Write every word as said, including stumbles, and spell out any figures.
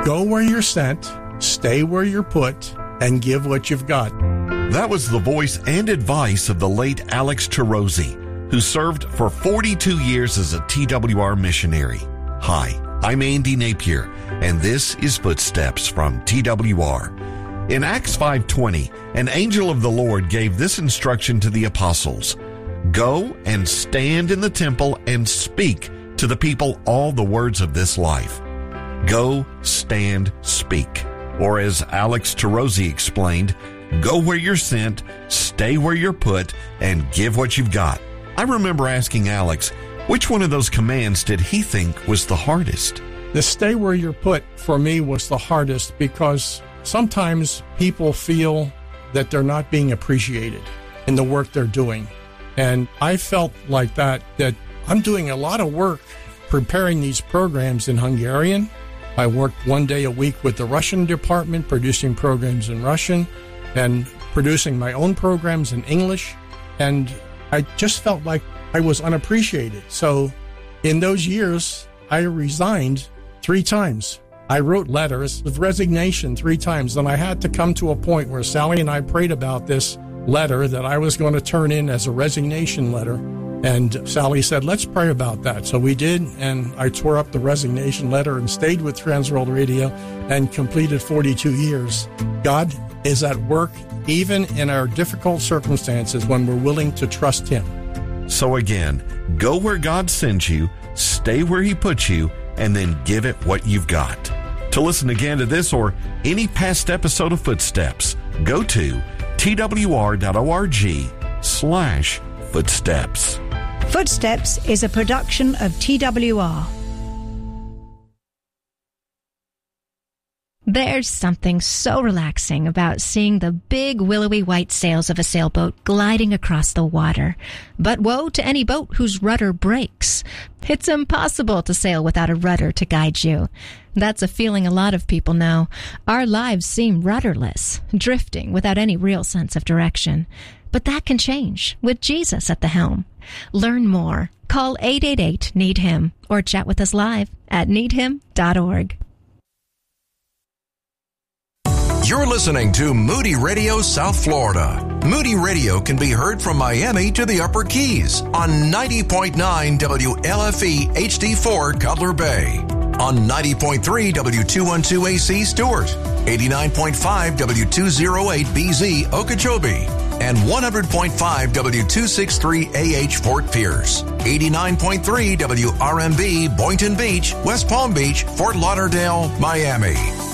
Go where you're sent, stay where you're put, and give what you've got. That was the voice and advice of the late Alex Tarosi, who served for forty-two years as a T W R missionary. Hi, I'm Andy Napier, and this is Footsteps from T W R. In Acts five twenty, an angel of the Lord gave this instruction to the apostles: Go and stand in the temple and speak to the people all the words of this life. Go, stand, speak. Or as Alex Tarosi explained, go where you're sent, stay where you're put, and give what you've got. I remember asking Alex, which one of those commands did he think was the hardest? The stay where you're put for me was the hardest because sometimes people feel that they're not being appreciated in the work they're doing. And I felt like that, that I'm doing a lot of work preparing these programs in Hungarian. I worked one day a week with the Russian department, producing programs in Russian and producing my own programs in English. And I just felt like I was unappreciated. So in those years, I resigned three times. I wrote letters of resignation three times. And I had to come to a point where Sally and I prayed about this letter that I was going to turn in as a resignation letter. And Sally said, let's pray about that. So we did, and I tore up the resignation letter and stayed with Transworld Radio and completed forty-two years. God is at work even in our difficult circumstances when we're willing to trust Him. So again, go where God sends you, stay where He puts you, and then give it what you've got. To listen again to this or any past episode of Footsteps, go to twr.org slash footsteps. Footsteps is a production of T W R. There's something so relaxing about seeing the big willowy white sails of a sailboat gliding across the water. But woe to any boat whose rudder breaks. It's impossible to sail without a rudder to guide you. That's a feeling a lot of people know. Our lives seem rudderless, drifting without any real sense of direction. But that can change with Jesus at the helm. Learn more. Call eight eight eight, need him or chat with us live at need him dot org. You're listening to Moody Radio South Florida. Moody Radio can be heard from Miami to the Upper Keys on ninety point nine W L F E H D four Cutler Bay, on ninety point three W two twelve A C Stewart, eighty-nine point five W two oh eight B Z Okeechobee, and one hundred point five W two sixty-three A H Fort Pierce, eighty-nine point three W R M B Boynton Beach, West Palm Beach, Fort Lauderdale, Miami.